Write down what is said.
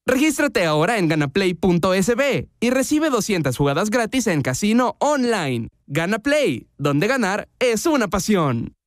Regístrate ahora en ganaplay.sb y recibe 200 jugadas gratis en casino online. Gana Play, donde ganar es una pasión.